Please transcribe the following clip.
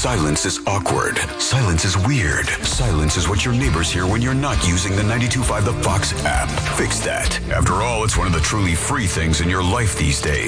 Silence is awkward. Silence is weird. Silence is what your neighbors hear when you're not using the 92.5 The Fox app. Fix that. After all, it's one of the truly free things in your life these days.